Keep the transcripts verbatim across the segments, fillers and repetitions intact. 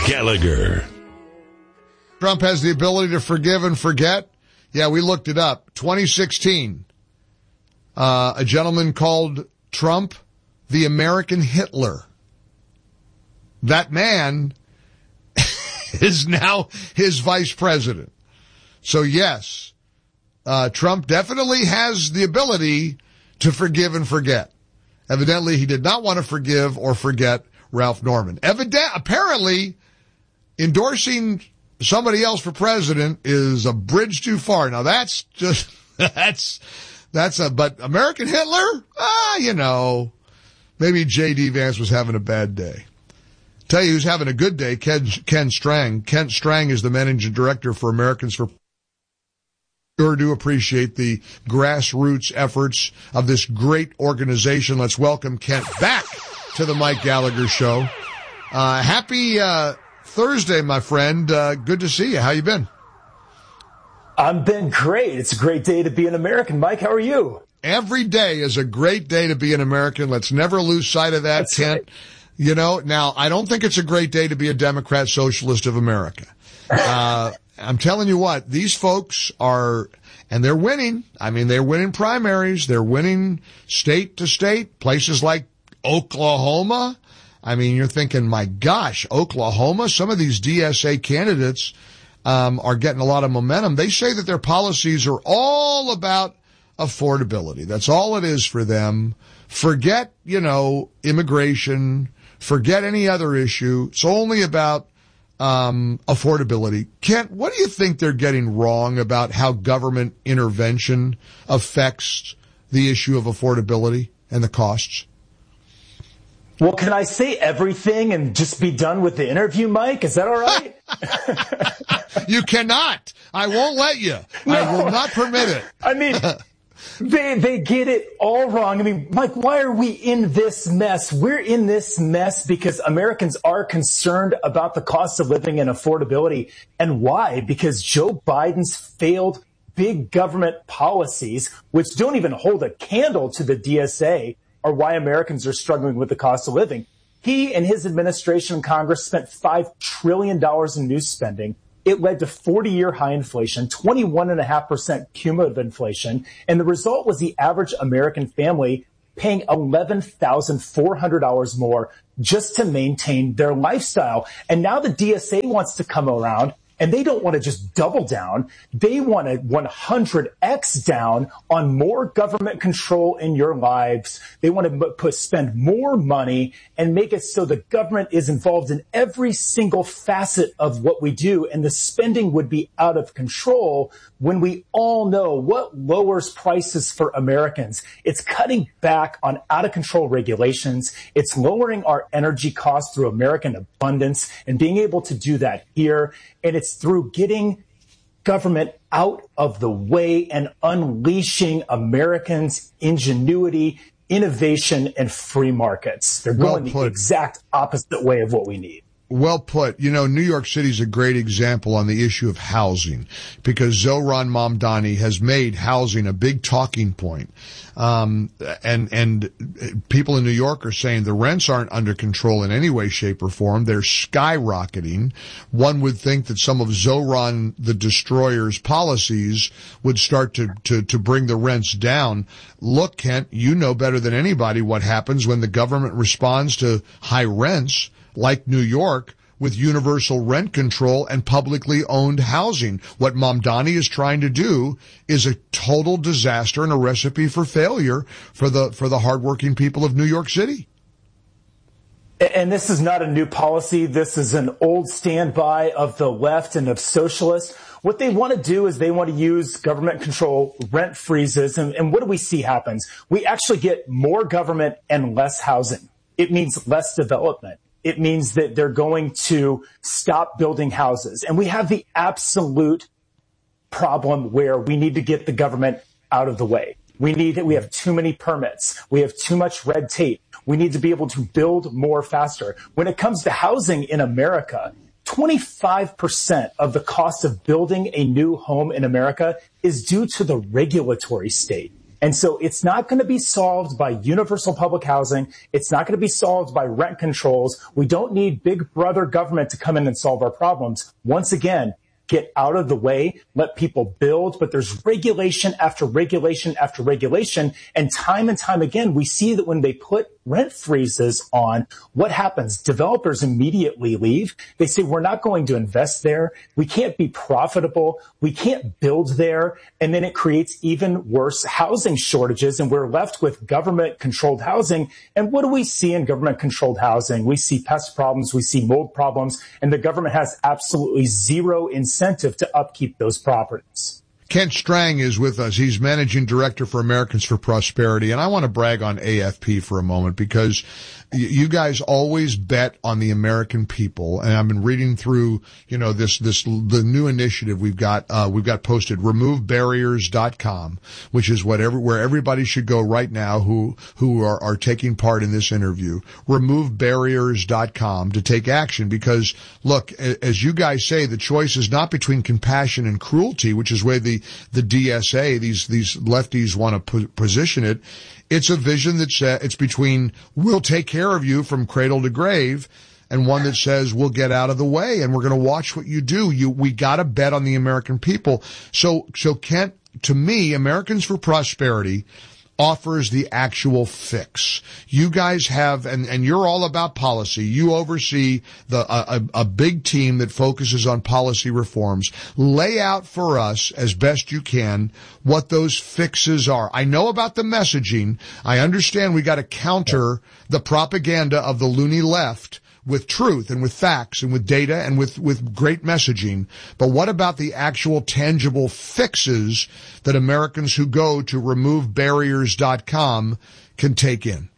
Gallagher. Trump has the ability to forgive and forget. Yeah, we looked it up. twenty sixteen, uh, a gentleman called Trump the American Hitler. That man is now his vice president. So yes, uh, Trump definitely has the ability to forgive and forget. Evidently, he did not want to forgive or forget Ralph Norman. Evident, apparently, endorsing somebody else for president is a bridge too far. Now that's just, that's, that's a, but American Hitler? Ah, you know, maybe J D Vance was having a bad day. Tell you who's having a good day, Ken, Ken Strang. Ken Strang is the managing director for Americans for Sure do appreciate the grassroots efforts of this great organization. Let's welcome Kent back to the Mike Gallagher Show. Uh, happy, uh, Thursday, my friend. Uh, good to see you. How you been? I've been great. It's a great day to be an American. Mike, how are you? Every day is a great day to be an American. Let's never lose sight of that, That's Kent. right. You know, now, I don't think it's a great day to be a Democrat Socialist of America. Uh, I'm telling you what, these folks are, and they're winning. I mean, they're winning primaries. They're winning state to state, places like Oklahoma. I mean, you're thinking, my gosh, Oklahoma, some of these D S A candidates um, are getting a lot of momentum. They say that their policies are all about affordability. That's all it is for them. Forget, you know, immigration. Forget any other issue. It's only about um affordability. Kent, what do you think they're getting wrong about how government intervention affects the issue of affordability and the costs? Well, can I say everything and just be done with the interview, Mike? Is that all right? You cannot. I won't let you. No. I will not permit it. I mean, they they get it all wrong. I mean, Mike, why are we in this mess? We're in this mess because Americans are concerned about the cost of living and affordability. And why? Because Joe Biden's failed big government policies, which don't even hold a candle to the D S A, are why Americans are struggling with the cost of living. He and his administration and Congress spent five trillion dollars in new spending. It led to forty-year high inflation, twenty-one point five percent cumulative inflation, and the result was the average American family paying eleven thousand four hundred dollars more just to maintain their lifestyle. And now the D S A wants to come around, and they don't want to just double down. They want to one hundred x down on more government control in your lives. They want to put, spend more money and make it so the government is involved in every single facet of what we do. And the spending would be out of control when we all know what lowers prices for Americans. It's cutting back on out of control regulations. It's lowering our energy costs through American abundance and being able to do that here. And it's through getting government out of the way and unleashing Americans' ingenuity, innovation, and free markets. They're going the exact opposite way of what we need. Well put. You know, New York City is a great example on the issue of housing because Zohran Mamdani has made housing a big talking point. Um, and, and people in New York are saying the rents aren't under control in any way, shape, or form. They're skyrocketing. One would think that some of Zohran the Destroyer's policies would start to, to, to bring the rents down. Look, Kent, you know better than anybody what happens when the government responds to high rents, like New York, with universal rent control and publicly owned housing. What Mamdani is trying to do is a total disaster and a recipe for failure for the for the hardworking people of New York City. And this is not a new policy. This is an old standby of the left and of socialists. What they want to do is they want to use government control rent freezes. And, and what do we see happens? We actually get more government and less housing. It means less development. It means that they're going to stop building houses. And we have the absolute problem where we need to get the government out of the way. We need, we have too many permits. We have too much red tape. We need to be able to build more faster. When it comes to housing in America, twenty-five percent of the cost of building a new home in America is due to the regulatory state. And so it's not going to be solved by universal public housing. It's not going to be solved by rent controls. We don't need big brother government to come in and solve our problems. Once again, get out of the way, let people build, but there's regulation after regulation after regulation. And time and time again, we see that when they put rent freezes on, what happens? Developers immediately leave. They say, we're not going to invest there. We can't be profitable. We can't build there. And then it creates even worse housing shortages. And we're left with government controlled housing. And what do we see in government controlled housing? We see pest problems. We see mold problems. And the government has absolutely zero incentive to upkeep those properties. Kent Strang is with us. He's managing director for Americans for Prosperity. And I want to brag on A F P for a moment because you guys always bet on the American people. And I've been reading through, you know, this, this, the new initiative we've got, uh, we've got posted, remove barriers dot com, which is whatever, where everybody should go right now who, who are, are taking part in this interview. remove barriers dot com to take action because look, as you guys say, the choice is not between compassion and cruelty, which is where the, the D S A, these, these lefties want to position it. It's a vision that says it's between we'll take care of you from cradle to grave and one that says we'll get out of the way and we're going to watch what you do. You, we got to bet on the American people. So, so Kent, to me, Americans for Prosperity offers the actual fix. You guys have, and, and you're all about policy. You oversee the, a, a big team that focuses on policy reforms. Lay out for us as best you can what those fixes are. I know about the messaging. I understand we got to counter the propaganda of the loony left with truth and with facts and with data and with, with great messaging. But what about the actual tangible fixes that Americans who go to remove barriers dot com can take in?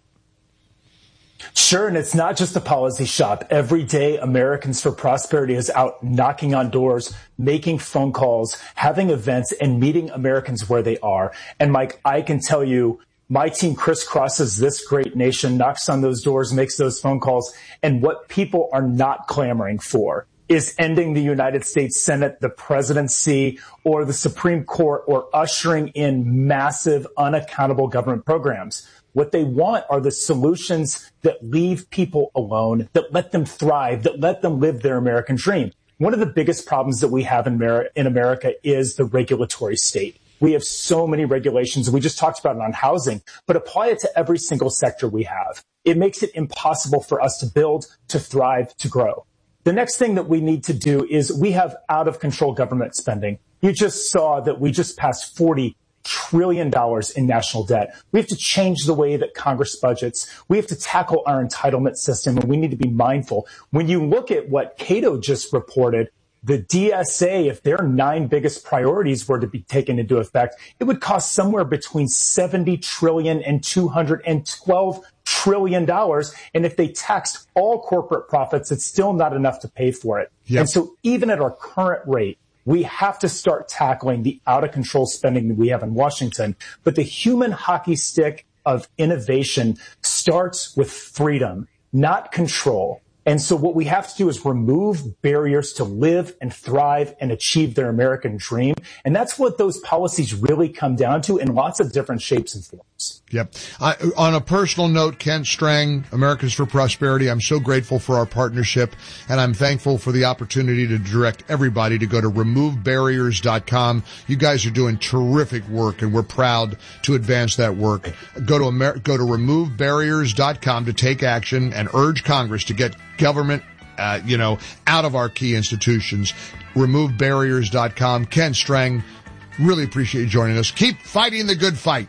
Sure, and it's not just a policy shop. Every day, Americans for Prosperity is out knocking on doors, making phone calls, having events, and meeting Americans where they are. And Mike, I can tell you, my team crisscrosses this great nation, knocks on those doors, makes those phone calls. And what people are not clamoring for is ending the United States Senate, the presidency, or the Supreme Court, or ushering in massive, unaccountable government programs. What they want are the solutions that leave people alone, that let them thrive, that let them live their American dream. One of the biggest problems that we have in America, in America is the regulatory state. We have so many regulations. We just talked about it on housing, but apply it to every single sector we have. It makes it impossible for us to build, to thrive, to grow. The next thing that we need to do is we have out of control government spending. You just saw that we just passed forty trillion dollars in national debt. We have to change the way that Congress budgets. We have to tackle our entitlement system, and we need to be mindful. When you look at what Cato just reported, the D S A, if their nine biggest priorities were to be taken into effect, it would cost somewhere between seventy trillion dollars and two hundred twelve trillion dollars. And if they taxed all corporate profits, it's still not enough to pay for it. Yep. And so even at our current rate, we have to start tackling the out-of-control spending that we have in Washington. But the human hockey stick of innovation starts with freedom, not control. And so what we have to do is remove barriers to live and thrive and achieve their American dream. And that's what those policies really come down to in lots of different shapes and forms. Yep. I, on a personal note, Kent Strang, Americans for Prosperity, I'm so grateful for our partnership, and I'm thankful for the opportunity to direct everybody to go to remove barriers dot com. You guys are doing terrific work, and we're proud to advance that work. Go to Amer- go to remove barriers dot com to take action and urge Congress to get government, uh, you know, out of our key institutions. remove barriers dot com. Kent Strang, really appreciate you joining us. Keep fighting the good fight.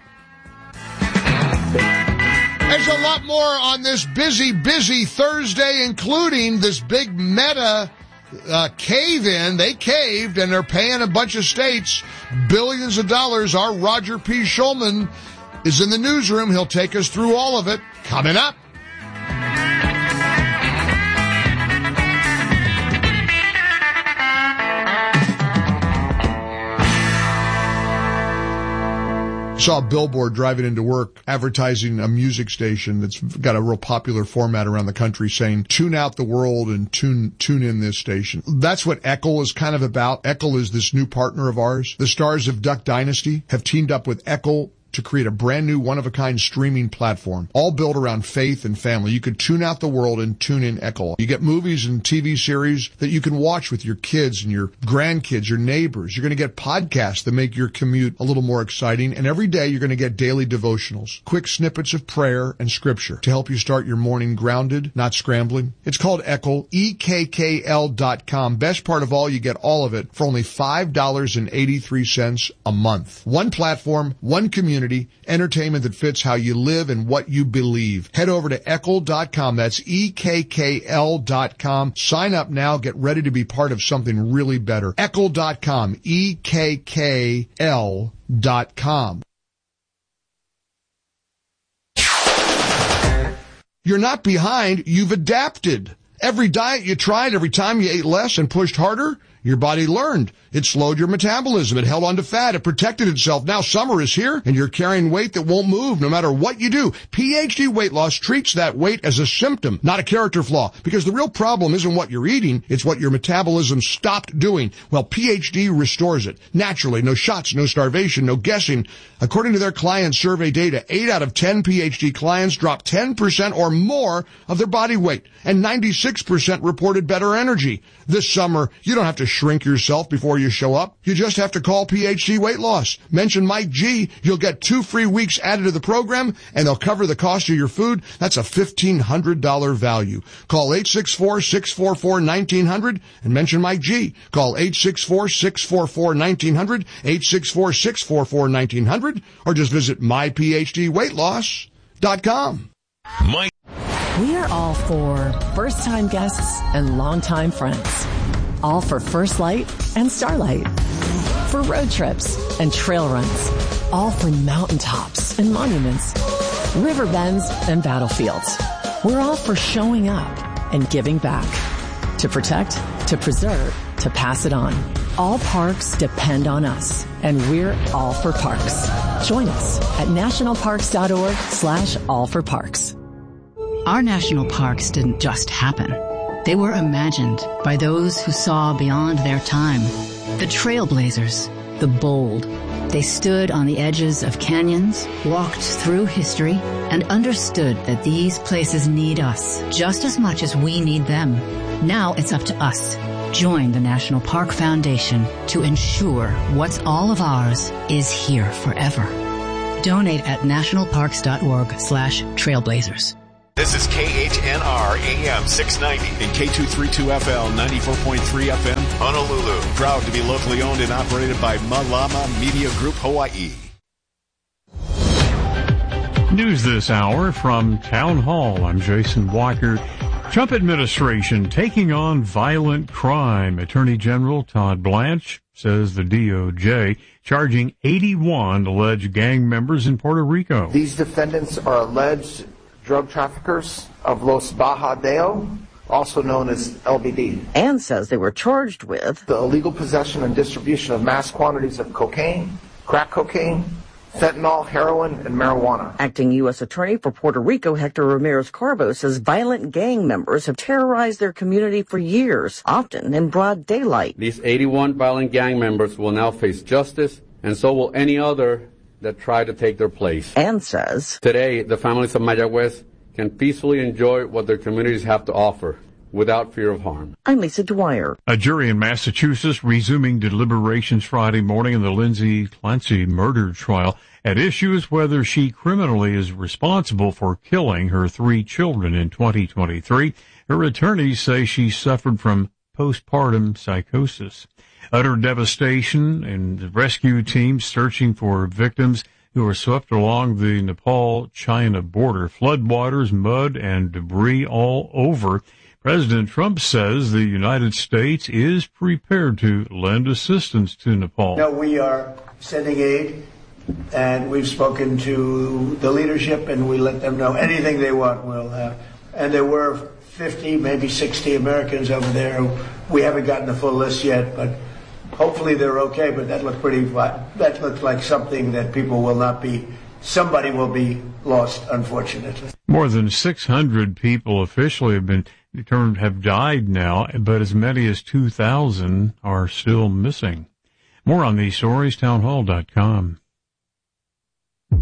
There's a lot more on this busy, busy Thursday, including this big Meta uh, cave-in. They caved, and they're paying a bunch of states billions of dollars. Our Roger P. Schulman is in the newsroom. He'll take us through all of it. Coming up. Saw a billboard driving into work advertising a music station that's got a real popular format around the country saying, tune out the world and tune, tune in this station. That's what Eccl is kind of about. Eccl is this new partner of ours. The stars of Duck Dynasty have teamed up with Eccl to create a brand new one-of-a-kind streaming platform, all built around faith and family. You could tune out the world and tune in Eckel. You get movies and T V series that you can watch with your kids and your grandkids, your neighbors. You're going to get podcasts that make your commute a little more exciting. And every day you're going to get daily devotionals, quick snippets of prayer and scripture to help you start your morning grounded, not scrambling. It's called Eckel, E K K L dot com. Best part of all, you get all of it for only five dollars and eighty-three cents a month. One platform, one community, entertainment that fits how you live and what you believe. Head over to Eckel dot com. That's E K K L dot com. Sign up now. Get ready to be part of something really better. Eckel dot com. E K K L dot com. You're not behind. You've adapted. Every diet you tried, every time you ate less and pushed harder, your body learned. It slowed your metabolism. It held on to fat. It protected itself. Now summer is here, and you're carrying weight that won't move no matter what you do. P H D Weight Loss treats that weight as a symptom, not a character flaw, because the real problem isn't what you're eating, it's what your metabolism stopped doing. Well, P H D restores it. Naturally, no shots, no starvation, no guessing. According to their client survey data, eight out of ten P H D clients dropped ten percent or more of their body weight, and ninety-six percent reported better energy. This summer, you don't have to shrink yourself before you show up. You just have to call P H D Weight Loss. Mention Mike G. You'll get two free weeks added to the program, and they'll cover the cost of your food. That's a fifteen hundred dollars value. Call eight six four, six four four, one nine zero zero and mention Mike G. Call eight six four, six four four, one nine zero zero, eight six four, six four four, one nine zero zero, or just visit my p h d weight loss dot com. Mike. We are all for first-time guests and longtime friends. All for First Light and Starlight. For road trips and trail runs. All for mountaintops and monuments. River bends and battlefields. We're all for showing up and giving back. To protect, to preserve, to pass it on. All parks depend on us, and we're all for parks. Join us at nationalparks.org slash all for parks. Our national parks didn't just happen. They were imagined by those who saw beyond their time. The trailblazers, the bold. They stood on the edges of canyons, walked through history, and understood that these places need us just as much as we need them. Now it's up to us. Join the National Park Foundation to ensure what's all of ours is here forever. Donate at nationalparks.org slash trailblazers. This is K H N R A M six ninety and K two thirty-two F L ninety-four point three F M Honolulu. Proud to be locally owned and operated by Malama Media Group Hawaii. News this hour from Town Hall. I'm Jason Walker. Trump administration taking on violent crime. Attorney General Todd Blanche says the D O J charging eighty-one alleged gang members in Puerto Rico. These defendants are alleged drug traffickers of Los Bajadeo, also known as L B D. And says they were charged with the illegal possession and distribution of mass quantities of cocaine, crack cocaine, fentanyl, heroin, and marijuana. Acting U S Attorney for Puerto Rico, Hector Ramirez-Carbo, says violent gang members have terrorized their community for years, often in broad daylight. These eighty-one violent gang members will now face justice, and so will any other that try to take their place. And says today, the families of Mayagüez can peacefully enjoy what their communities have to offer without fear of harm. I'm Lisa Dwyer. A jury in Massachusetts resuming deliberations Friday morning in the Lindsay Clancy murder trial. At issue is whether she criminally is responsible for killing her three children in twenty twenty-three. Her attorneys say she suffered from postpartum psychosis. Utter devastation and the rescue teams searching for victims who were swept along the Nepal-China border. Floodwaters, mud, and debris all over. President Trump says the United States is prepared to lend assistance to Nepal. No, we are sending aid, and we've spoken to the leadership, and we let them know anything they want we'll have. And there were fifty, maybe sixty Americans over there. We haven't gotten the full list yet, but hopefully they're okay. But that looked pretty, that looked like something that people will not be, somebody will be lost, unfortunately. More than six hundred people officially have been determined have died now, but as many as two thousand are still missing. More on these stories, townhall dot com.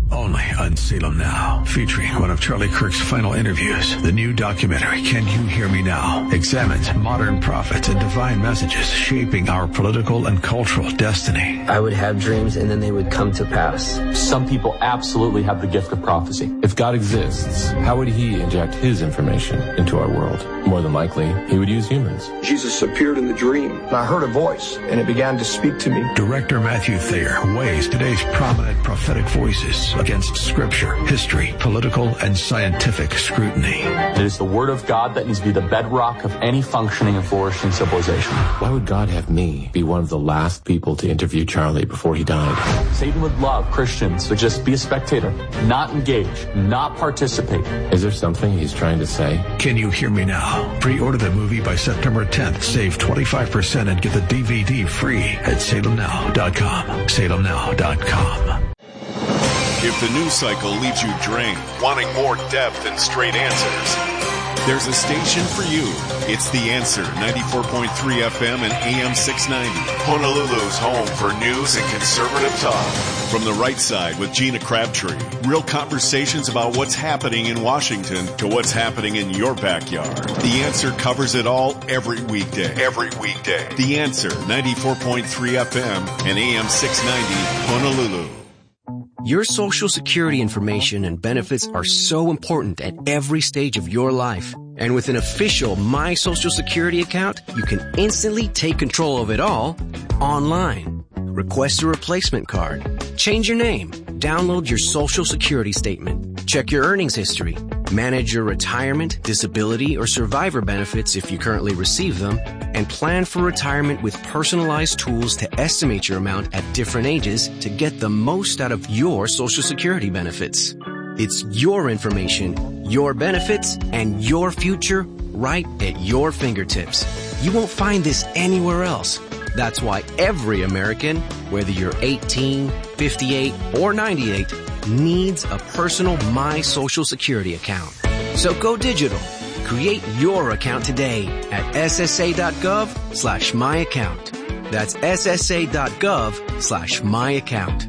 Only on Salem Now, featuring one of Charlie Kirk's final interviews. The new documentary, Can You Hear Me Now?, examines modern prophets and divine messages shaping our political and cultural destiny. I would have dreams and then they would come to pass. Some people absolutely have the gift of prophecy. If God exists, how would he inject his information into our world? More than likely, he would use humans. Jesus appeared in the dream, and I heard a voice, and it began to speak to me. Director Matthew Thayer weighs today's prominent prophetic voices against scripture, history, political, and scientific scrutiny. It is the word of God that needs to be the bedrock of any functioning and flourishing civilization. Why would God have me be one of the last people to interview Charlie before he died? Satan would love Christians to just be a spectator, not engage, not participate. Is there something he's trying to say? Can You Hear Me Now? Pre-order the movie by September tenth. Save twenty-five percent and get the D V D free at salem now dot com. salem now dot com. If the news cycle leaves you drained, wanting more depth and straight answers, there's a station for you. It's The Answer, ninety-four point three F M and A M six ninety. Honolulu's home for news and conservative talk. From the right side with Gina Crabtree. Real conversations about what's happening in Washington to what's happening in your backyard. The Answer covers it all every weekday. Every weekday. The Answer, ninety-four point three F M and A M six ninety, Honolulu. Your Social Security information and benefits are so important at every stage of your life. And with an official My Social Security account, you can instantly take control of it all online. Request a replacement card. Change your name. Download your Social Security statement. Check your earnings history. Manage your retirement, disability, or survivor benefits if you currently receive them. And plan for retirement with personalized tools to estimate your amount at different ages to get the most out of your Social Security benefits. It's your information, your benefits, and your future right at your fingertips. You won't find this anywhere else. That's why every American, whether you're eighteen, fifty-eight, or ninety-eight, needs a personal My Social Security account. So go digital. Create your account today at ssa.gov slash my account. That's ssa.gov slash my account.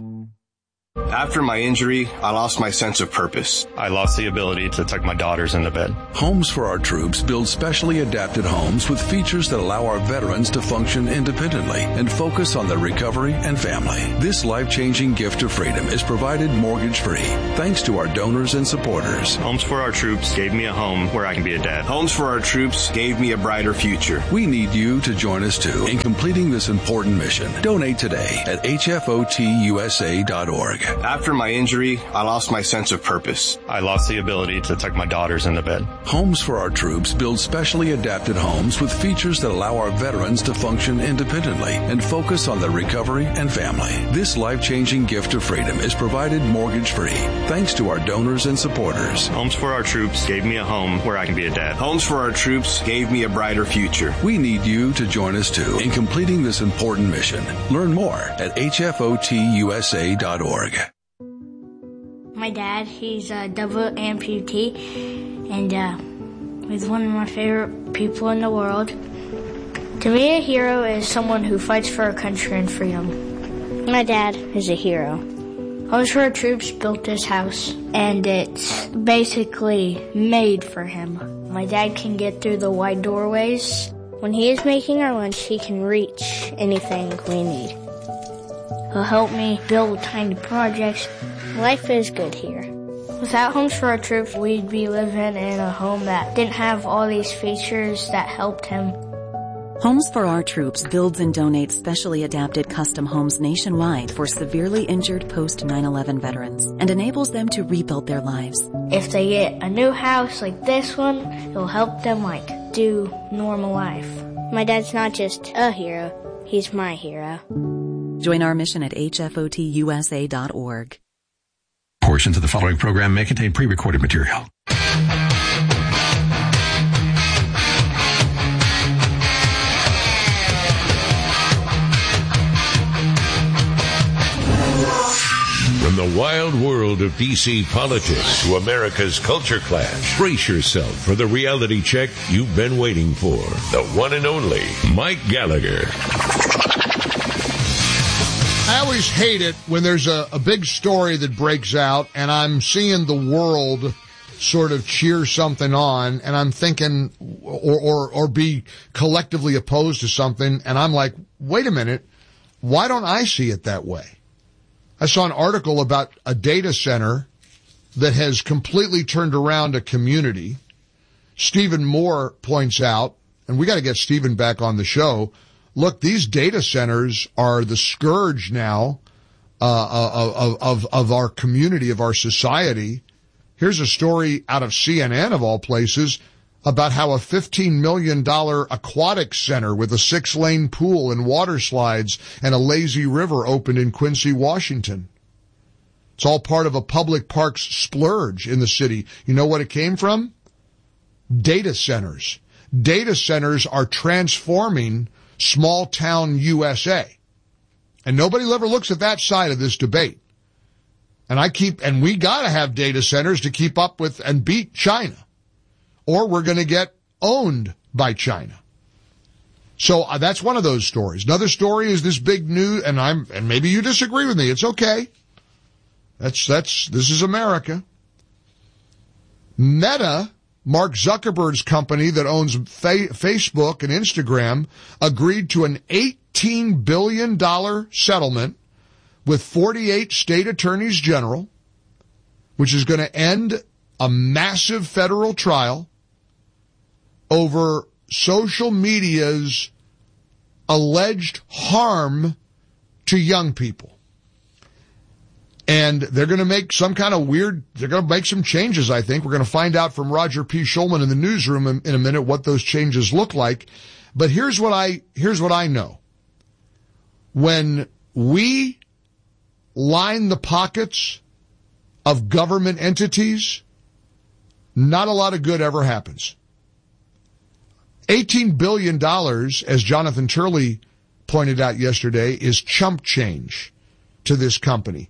After my injury, I lost my sense of purpose. I lost the ability to tuck my daughters into bed. Homes for Our Troops builds specially adapted homes with features that allow our veterans to function independently and focus on their recovery and family. This life-changing gift of freedom is provided mortgage-free thanks to our donors and supporters. Homes for Our Troops gave me a home where I can be a dad. Homes for Our Troops gave me a brighter future. We need you to join us too in completing this important mission. Donate today at H F O T U S A dot org. After my injury, I lost my sense of purpose. I lost the ability to tuck my daughters into bed. Homes for Our Troops builds specially adapted homes with features that allow our veterans to function independently and focus on their recovery and family. This life-changing gift of freedom is provided mortgage-free thanks to our donors and supporters. Homes for Our Troops gave me a home where I can be a dad. Homes for Our Troops gave me a brighter future. We need you to join us too in completing this important mission. Learn more at H F O T U S A dot org. My dad, he's a double amputee, and uh, he's one of my favorite people in the world. To me, a hero is someone who fights for our country and freedom. My dad is a hero. Homes for Our Troops built this house, and it's basically made for him. My dad can get through the wide doorways. When he is making our lunch, he can reach anything we need. He'll help me build tiny projects. Life is good here. Without Homes for Our Troops, we'd be living in a home that didn't have all these features that helped him. Homes for Our Troops builds and donates specially adapted custom homes nationwide for severely injured post nine eleven veterans and enables them to rebuild their lives. If they get a new house like this one, it'll help them like do normal life. My dad's not just a hero, he's my hero. Join our mission at H F O T U S A dot org. Portions of the following program may contain pre-recorded material. From the wild world of D C politics to America's culture clash, brace yourself for the reality check you've been waiting for. The one and only Mike Gallagher. I always hate it when there's a, a big story that breaks out and I'm seeing the world sort of cheer something on and I'm thinking or, or, or be collectively opposed to something and I'm like, wait a minute, why don't I see it that way? I saw an article about a data center that has completely turned around a community. Stephen Moore points out, and we got to get Stephen back on the show, look, these data centers are the scourge now uh, of, of, of our community, of our society. Here's a story out of C N N, of all places, about how a fifteen million dollars aquatic center with a six-lane pool and water slides and a lazy river opened in Quincy, Washington. It's all part of a public parks splurge in the city. You know what it came from? Data centers. Data centers are transforming small-town U S A. And nobody ever looks at that side of this debate. And I keep, and we gotta have data centers to keep up with and beat China. Or we're gonna get owned by China. So uh, that's one of those stories. Another story is this big news, and I'm, and maybe you disagree with me. It's okay. That's, that's, this is America. Meta, Mark Zuckerberg's company that owns fa- Facebook and Instagram, agreed to an eighteen billion dollars settlement with forty-eight state attorneys general, which is going to end a massive federal trial over social media's alleged harm to young people. And they're going to make some kind of weird, they're going to make some changes, I think. We're going to find out from Roger P. Schulman in the newsroom in, in a minute what those changes look like. But here's what I, here's what I know. When we line the pockets of government entities, not a lot of good ever happens. eighteen billion dollars, as Jonathan Turley pointed out yesterday, is chump change to this company.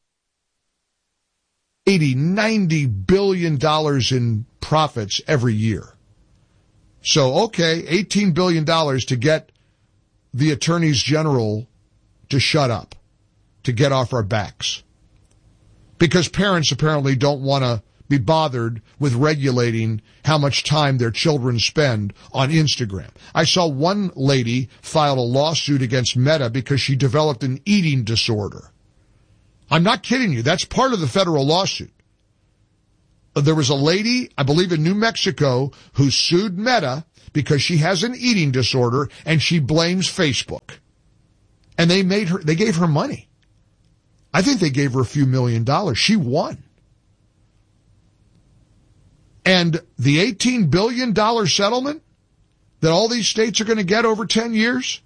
eighty, ninety billion dollars in profits every year. So, okay, eighteen billion dollars to get the attorneys general to shut up, to get off our backs. Because parents apparently don't want to be bothered with regulating how much time their children spend on Instagram. I saw one lady file a lawsuit against Meta because she developed an eating disorder. I'm not kidding you. That's part of the federal lawsuit. There was a lady, I believe in New Mexico, who sued Meta because she has an eating disorder and she blames Facebook. And they made her, they gave her money. I think they gave her a few million dollars. She won. And the eighteen billion dollars settlement that all these states are going to get over ten years,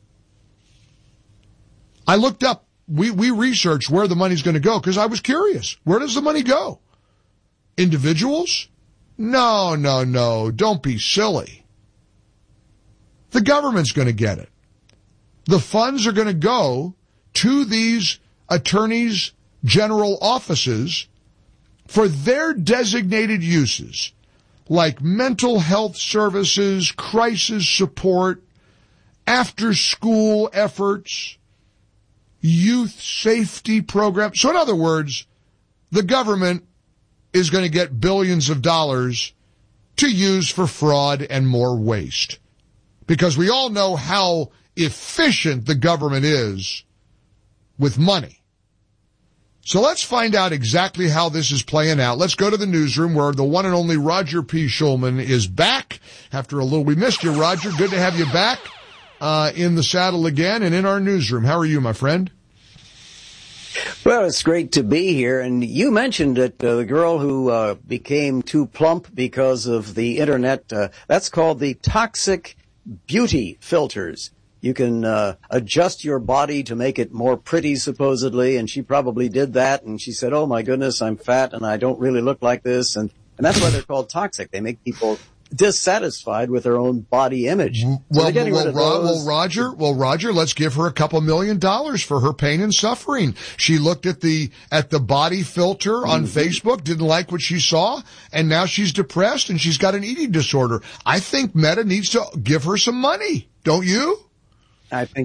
I looked up, we, we researched where the money's going to go because I was curious. Where does the money go? Individuals? No, no, no. Don't be silly. The government's going to get it. The funds are going to go to these attorneys' general offices for their designated uses, like mental health services, crisis support, after-school efforts, youth safety programs. So in other words, the government is going to get billions of dollars to use for fraud and more waste. Because we all know how efficient the government is with money. So let's find out exactly how this is playing out. Let's go to the newsroom where the one and only Roger P. Schulman is back. After a little, we missed you, Roger. Good to have you back uh, in the saddle again and in our newsroom. How are you, my friend? Well, it's great to be here. And you mentioned that uh, the girl who uh, became too plump because of the internet, uh, that's called the toxic beauty filters. You can uh, adjust your body to make it more pretty, supposedly, and she probably did that, and she said, oh, my goodness, I'm fat, and I don't really look like this, and, and that's why they're called toxic. They make people dissatisfied with their own body image. So well, well, well, well, Roger, well, Roger, let's give her a couple million dollars for her pain and suffering. She looked at the at the body filter on mm-hmm. Facebook, didn't like what she saw, and now she's depressed and she's got an eating disorder. I think Meta needs to give her some money, don't you? I think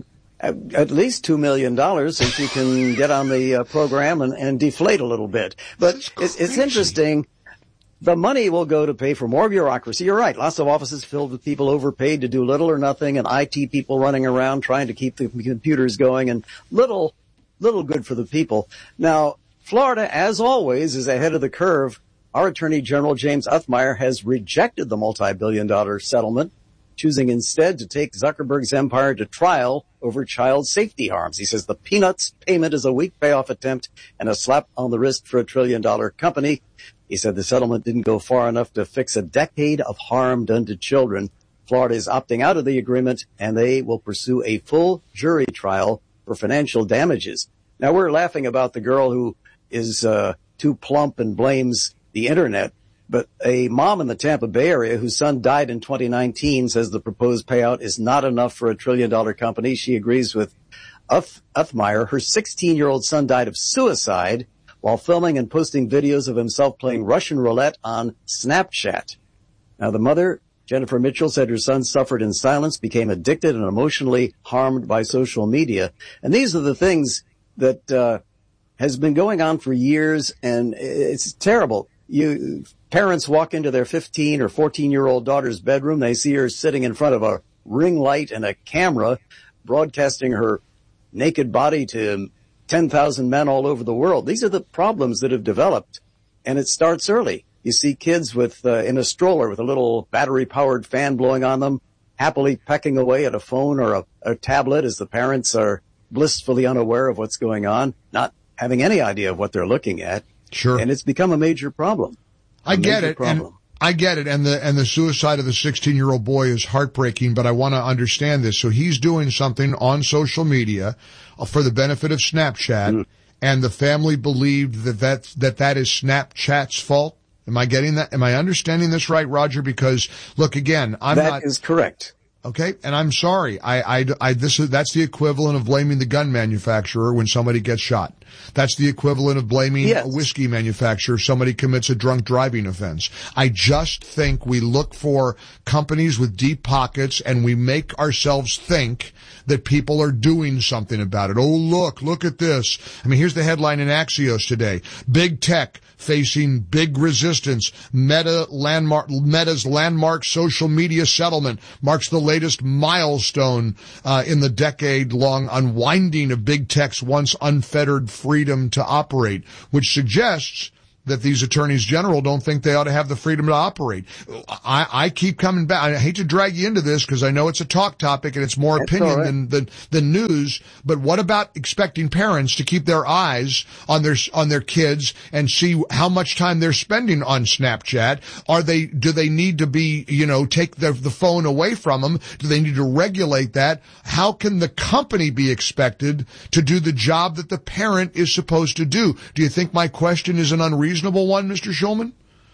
at least two million dollars so she can get on the uh, program and, and deflate a little bit. But it's, it's interesting. The money will go to pay for more bureaucracy. You're right. Lots of offices filled with people overpaid to do little or nothing, and I T people running around trying to keep the computers going, and little, little good for the people. Now, Florida, as always, is ahead of the curve. Our Attorney General, James Othmeyer, has rejected the multi-billion dollar settlement, choosing instead to take Zuckerberg's empire to trial over child safety harms. He says the peanuts payment is a weak payoff attempt and a slap on the wrist for a trillion dollar company. He said the settlement didn't go far enough to fix a decade of harm done to children. Florida is opting out of the agreement, and they will pursue a full jury trial for financial damages. Now, we're laughing about the girl who is uh, too plump and blames the Internet, but a mom in the Tampa Bay area whose son died in twenty nineteen says the proposed payout is not enough for a trillion-dollar company. She agrees with Uth- Uthmeyer. Her sixteen-year-old son died of suicide while filming and posting videos of himself playing Russian roulette on Snapchat. Now, the mother, Jennifer Mitchell, said her son suffered in silence, became addicted and emotionally harmed by social media. And these are the things that uh, has been going on for years, and it's terrible. You parents walk into their fifteen or fourteen-year-old daughter's bedroom. They see her sitting in front of a ring light and a camera, broadcasting her naked body to ten thousand men all over the world. These are the problems that have developed, and it starts early. You see kids with uh, in a stroller with a little battery-powered fan blowing on them, happily pecking away at a phone or a, a tablet as the parents are blissfully unaware of what's going on, not having any idea of what they're looking at. Sure. And it's become a major problem. A I get major it. Problem. And I get it. And the, and the suicide of the sixteen-year-old boy is heartbreaking, but I want to understand this. So he's doing something on social media for the benefit of Snapchat, mm. and the family believed that that, that that is Snapchat's fault. Am I getting that? Am I understanding this right, Roger? Because look, again, I'm that not. That is correct. Okay, and I'm sorry. I, I, I, this is, that's the equivalent of blaming the gun manufacturer when somebody gets shot. That's the equivalent of blaming yes. a whiskey manufacturer if somebody commits a drunk driving offense. I just think we look for companies with deep pockets and we make ourselves think that people are doing something about it. Oh, look, look at this. I mean, here's the headline in Axios today. Big tech facing big resistance. Meta landmark, Meta's landmark social media settlement marks the latest milestone uh, in the decade-long unwinding of big tech's once unfettered freedom to operate, which suggests that these attorneys general don't think they ought to have the freedom to operate. I, I keep coming back. I hate to drag you into this because I know it's a talk topic and it's more That's opinion right. than, than than news. But what about expecting parents to keep their eyes on their on their kids and see how much time they're spending on Snapchat? Are they do they need to be you know take the the phone away from them? Do they need to regulate that? How can the company be expected to do the job that the parent is supposed to do? Do you think my question is an unreasonable Reasonable one, Mister Schulman?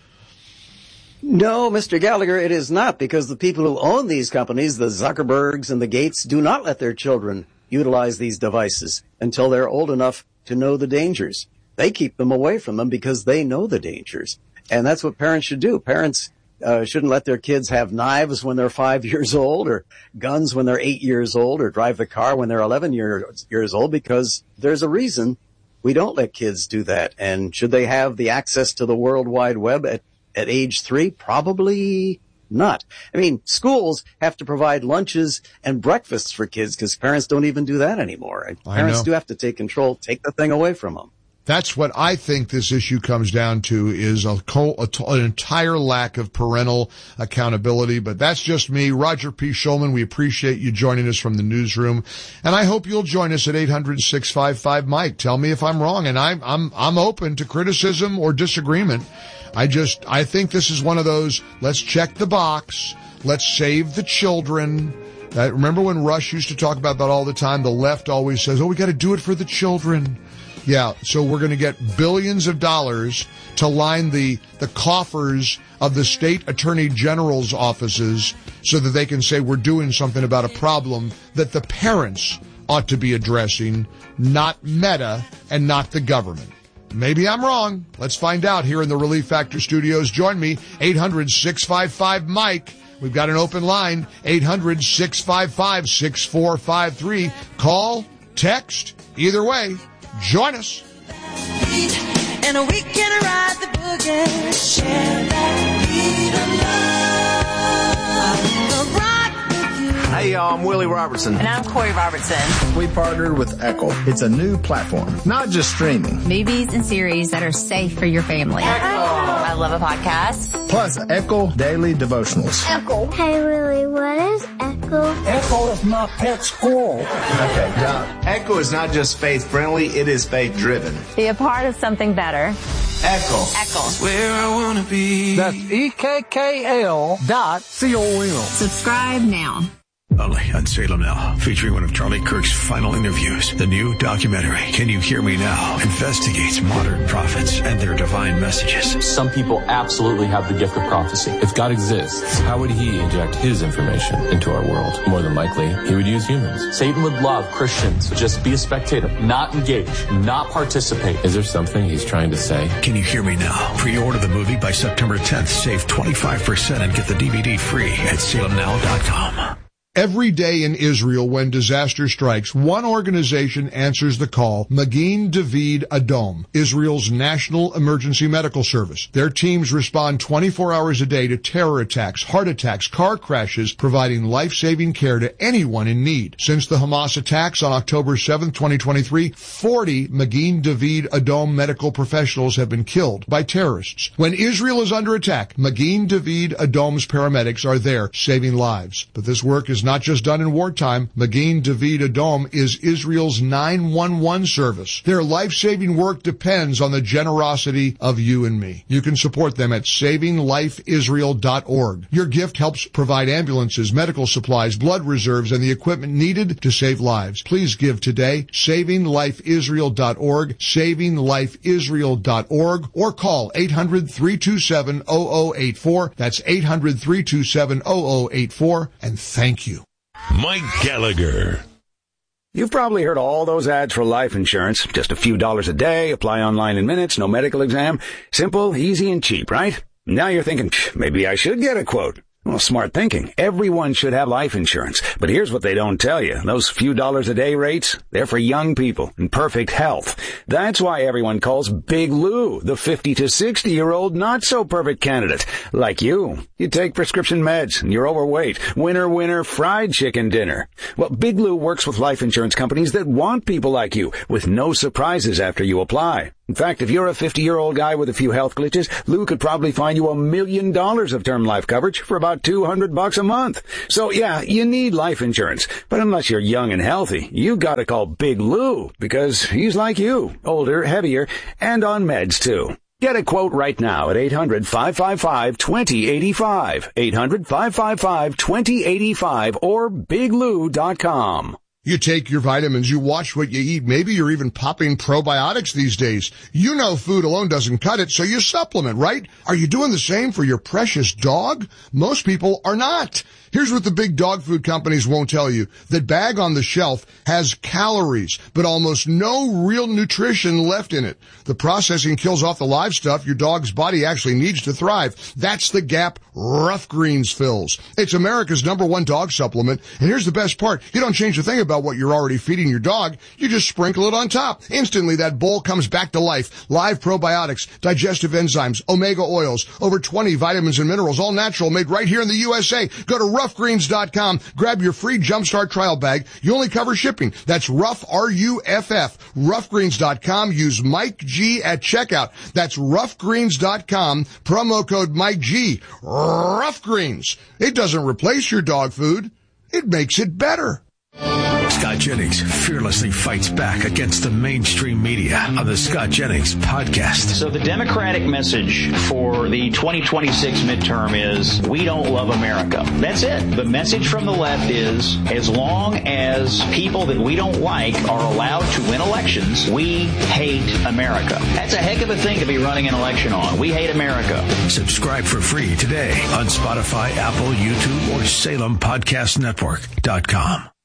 No, Mister Gallagher, it is not, because the people who own these companies, the Zuckerbergs and the Gates, do not let their children utilize these devices until they're old enough to know the dangers. They keep them away from them because they know the dangers. And that's what parents should do. Parents uh, shouldn't let their kids have knives when they're five years old or guns when they're eight years old or drive the car when they're eleven year, years old, because there's a reason we don't let kids do that. And should they have the access to the World Wide Web at, at age three? Probably not. I mean, schools have to provide lunches and breakfasts for kids because parents don't even do that anymore. Parents do have to take control, take the thing away from them. That's what I think this issue comes down to, is a, a, an entire lack of parental accountability. But that's just me. Roger P. Schulman, we appreciate you joining us from the newsroom. And I hope you'll join us at eight hundred, six five five, Mike. Tell me if I'm wrong. And I'm, I'm, I'm open to criticism or disagreement. I just, I think this is one of those, let's check the box. Let's save the children. Uh, remember when Rush used to talk about that all the time? The left always says, oh, we got to do it for the children. Yeah, so we're going to get billions of dollars to line the, the coffers of the state attorney general's offices so that they can say we're doing something about a problem that the parents ought to be addressing, not Meta and not the government. Maybe I'm wrong. Let's find out here in the Relief Factor studios. Join me, eight hundred, six five five, Mike. We've got an open line, eight hundred, six five five, six four five three. Call, text, either way. Join us. And we can ride the boogie, share that beat of love. Hey, y'all, I'm Willie Robertson. And I'm Corey Robertson. We partnered with Echo. It's a new platform, not just streaming. Movies and series that are safe for your family. Echo. I love a podcast. Plus, Echo Daily Devotionals. Echo. Hey, Willie, what is Echo? Echo is my pet squirrel. Okay, now, Echo is not just faith-friendly, it is faith-driven. Be a part of something better. Echo. Echo. Where I want to be. That's E K K L dot C O M. Subscribe now. Only on Salem Now, featuring one of Charlie Kirk's final interviews. The new documentary, Can You Hear Me Now?, investigates modern prophets and their divine messages. Some people absolutely have the gift of prophecy. If God exists, how would he inject his information into our world? More than likely, he would use humans. Satan would love Christians to just be a spectator, not engage, not participate. Is there something he's trying to say? Can You Hear Me Now? Pre-order the movie by September tenth. Save twenty-five percent and get the D V D free at salem now dot com. Every day in Israel when disaster strikes, one organization answers the call, Magen David Adom, Israel's national emergency medical service. Their teams respond twenty-four hours a day to terror attacks, heart attacks, car crashes, providing life-saving care to anyone in need. Since the Hamas attacks on October seventh, twenty twenty-three, forty Magen David Adom medical professionals have been killed by terrorists. When Israel is under attack, Magen David Adom's paramedics are there saving lives. But this work is not just done in wartime. Magen David Adom is Israel's nine one one service. Their life-saving work depends on the generosity of you and me. You can support them at saving life israel dot org. Your gift helps provide ambulances, medical supplies, blood reserves, and the equipment needed to save lives. Please give today, saving life israel dot org, saving life israel dot org, or call eight hundred, three two seven, zero zero eight four. That's eight hundred, three two seven, zero zero eight four. And thank you. Mike Gallagher. You've probably heard all those ads for life insurance. Just a few dollars a day, apply online in minutes, no medical exam. Simple, easy, and cheap, right? Now you're thinking, maybe I should get a quote. Well, smart thinking. Everyone should have life insurance. But here's what they don't tell you. Those few dollars a day rates, they're for young people in perfect health. That's why everyone calls Big Lou the fifty to sixty year old not so perfect candidate. Like you. You take prescription meds and you're overweight. Winner, winner, fried chicken dinner. Well, Big Lou works with life insurance companies that want people like you with no surprises after you apply. In fact, if you're a fifty-year-old guy with a few health glitches, Lou could probably find you a million dollars of term life coverage for about two hundred bucks a month. So yeah, you need life insurance. But unless you're young and healthy, you gotta call Big Lou because he's like you, older, heavier, and on meds too. Get a quote right now at eight hundred, five five five, two zero eight five, eight hundred, five five five, two zero eight five, or big lou dot com. You take your vitamins, you watch what you eat. Maybe you're even popping probiotics these days. You know food alone doesn't cut it, so you supplement, right? Are you doing the same for your precious dog? Most people are not. Here's what the big dog food companies won't tell you. The bag on the shelf has calories, but almost no real nutrition left in it. The processing kills off the live stuff your dog's body actually needs to thrive. That's the gap Rough Greens fills. It's America's number one dog supplement, and here's the best part. You don't change a thing about what you're already feeding your dog. You just sprinkle it on top. Instantly, that bowl comes back to life. Live probiotics, digestive enzymes, omega oils, over twenty vitamins and minerals, all natural, made right here in the U S A. Go to rough greens dot com. Grab your free Jumpstart trial bag. You only cover shipping. That's Rough, R U F F. rough greens dot com. Use Mike G at checkout. That's rough greens dot com. Promo code Mike G. Rough Greens. It doesn't replace your dog food. It makes it better. Scott Jennings fearlessly fights back against the mainstream media on the Scott Jennings podcast. So the Democratic message for the twenty twenty-six midterm is, we don't love America. That's it. The message from the left is, as long as people that we don't like are allowed to win elections, we hate America. That's a heck of a thing to be running an election on. We hate America. Subscribe for free today on Spotify, Apple, YouTube, or Salem Podcast Network dot com.